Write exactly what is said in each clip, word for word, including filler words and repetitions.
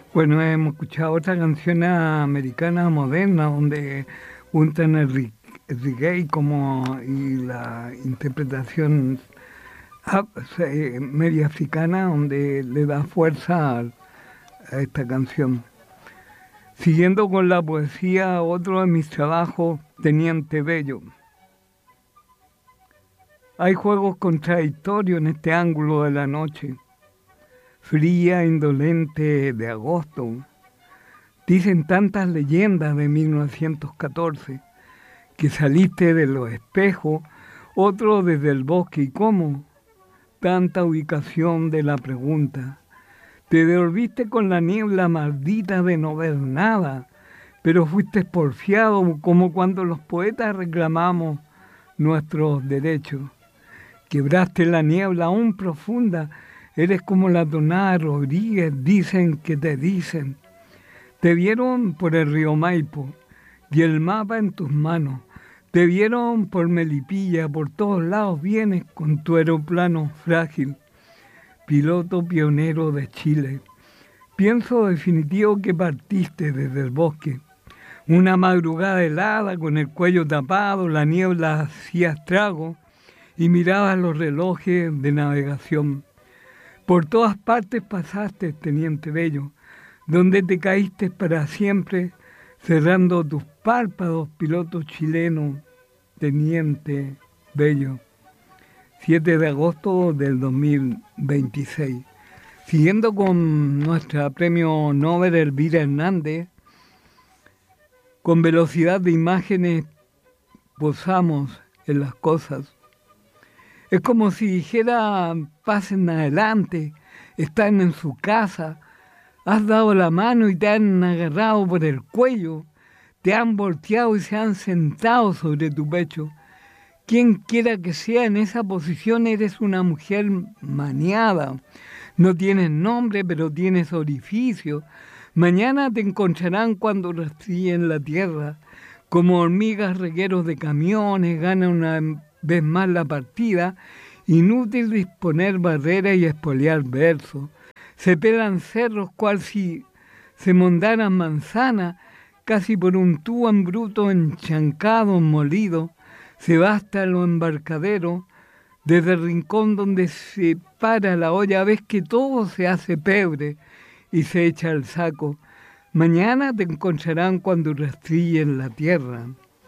Bueno, hemos escuchado otra canción americana moderna donde juntan el, re- el reggae como y la interpretación af- eh, media africana donde le da fuerza a, a esta canción. Siguiendo con la poesía, otro de mis trabajos, Teniente Bello. Hay juegos contradictorios en este ángulo de la noche, fría, indolente de agosto. Dicen tantas leyendas de mil novecientos catorce, que saliste de los espejos, otro desde el bosque y cómo. Tanta ubicación de la pregunta. Te devolviste con la niebla maldita de no ver nada, pero fuiste porfiado como cuando los poetas reclamamos nuestros derechos. Quebraste la niebla aún profunda, eres como la tonada Rodríguez, dicen que te dicen. Te vieron por el río Maipo y el mapa en tus manos. Te vieron por Melipilla, por todos lados vienes con tu aeroplano frágil, piloto pionero de Chile. Pienso definitivo que partiste desde el bosque. Una madrugada helada con el cuello tapado, la niebla hacía estrago y mirabas los relojes de navegación. Por todas partes pasaste, Teniente Bello, donde te caíste para siempre, cerrando tus párpados, piloto chileno, Teniente Bello. siete de agosto del dos mil veintiséis. Siguiendo con nuestra premio Nobel Elvira Hernández, con velocidad de imágenes posamos en las cosas. Es como si dijera, pasen adelante, están en su casa, has dado la mano y te han agarrado por el cuello, te han volteado y se han sentado sobre tu pecho. Quien quiera que sea en esa posición, eres una mujer maniada. No tienes nombre, pero tienes orificio. Mañana te encontrarán cuando rastrillen la tierra. Como hormigas regueros de camiones, gana una vez más la partida. Inútil disponer barreras y espoliar versos. Se pelan cerros cual si se mondaran manzanas, casi por un tubo en bruto enchancado, molido. Se va hasta lo embarcadero, desde el rincón donde se para la olla, ves que todo se hace pebre y se echa al saco. Mañana te encontrarán cuando rastrillen la tierra.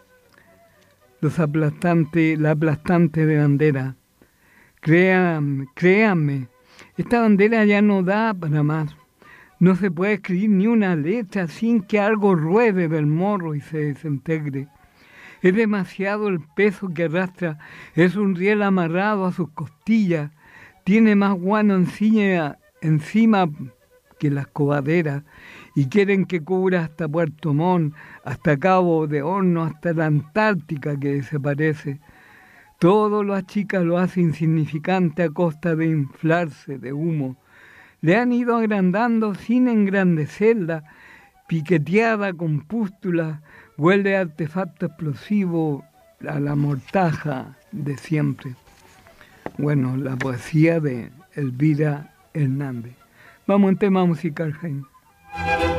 Los aplastantes, la aplastante de bandera. Créanme, créanme, esta bandera ya no da para más. No se puede escribir ni una letra sin que algo ruede del morro y se desintegre. Es demasiado el peso que arrastra, es un riel amarrado a sus costillas, tiene más guano encima, encima que las cobaderas, y quieren que cubra hasta Puerto Montt, hasta Cabo de Horno, hasta la Antártica que desaparece. Todo lo achica, lo hace insignificante a costa de inflarse de humo. Le han ido agrandando sin engrandecerla, piqueteada con pústulas, huele a artefacto explosivo, a la mortaja de siempre. Bueno, la poesía de Elvira Hernández. Vamos en tema musical, Jaime.